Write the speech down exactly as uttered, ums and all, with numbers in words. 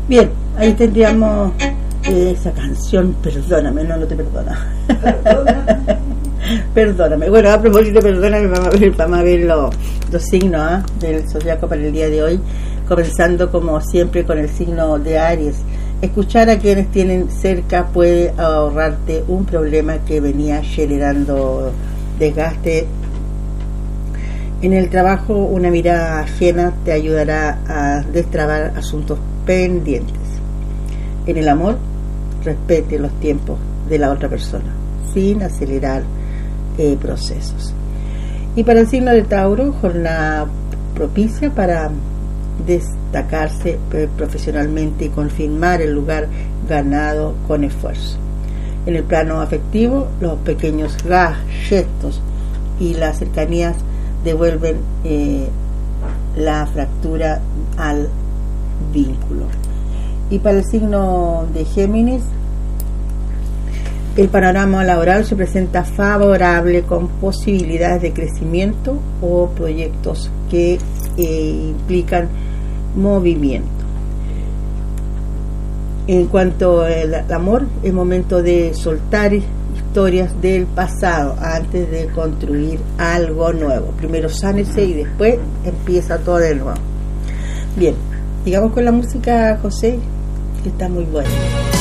Bien, ahí tendríamos eh, esa canción, perdóname, no, no te perdona. Perdóname. Bueno, a propósito, perdóname, vamos a ver, vamos a ver los, los signos ¿eh? del zodiaco para el día de hoy, comenzando como siempre con el signo de Aries. Escuchar a quienes tienen cerca puede ahorrarte un problema que venía generando desgaste. En el trabajo, una mirada ajena te ayudará a destrabar asuntos pendientes. En el amor, respete los tiempos de la otra persona, sin acelerar eh, procesos. Y para el signo de Tauro, jornada propicia para destacarse eh, profesionalmente y confirmar el lugar ganado con esfuerzo. En el plano afectivo, los pequeños gestos y las cercanías devuelven eh, la fractura al vínculo. Y para el signo de Géminis, el panorama laboral se presenta favorable con posibilidades de crecimiento o proyectos que eh, implican movimiento. En cuanto al amor, es momento de soltar historias del pasado antes de construir algo nuevo. Primero sánese y después empieza todo de nuevo. Bien, digamos con la música, José, que está muy buena.